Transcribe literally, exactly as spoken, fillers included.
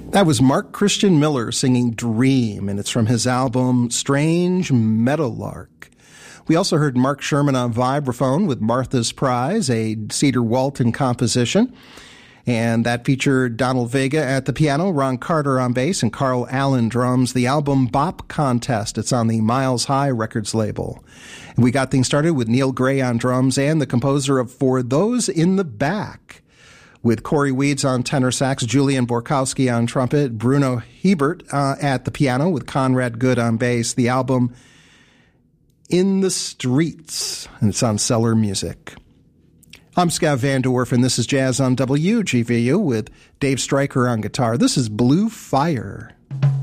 That was Mark Christian Miller singing Dream, and it's from his album Strange Meadowlark. We also heard Mark Sherman on vibraphone with Martha's Prize, a Cedar Walton composition. And that featured Donald Vega at the piano, Ron Carter on bass, and Carl Allen drums. The album Bop Contest. It's on the Miles High Records label. And we got things started with Neil Gray on drums and the composer of For Those in the Back, with Corey Weeds on tenor sax, Julian Borkowski on trumpet, Bruno Hebert uh, at the piano with Conrad Good on bass. The album In the Streets, and it's on Cellar Music. I'm Scott Van Dorf, and this is Jazz on W G V U with Dave Stryker on guitar. This is Blue Fire.